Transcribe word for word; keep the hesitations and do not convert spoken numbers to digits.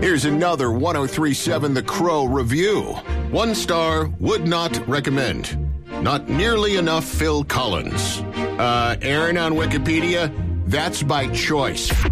Here's another one oh three point seven The Crow review. One star, would not recommend. Not nearly enough Phil Collins. Uh, Aaron on Wikipedia, that's by choice.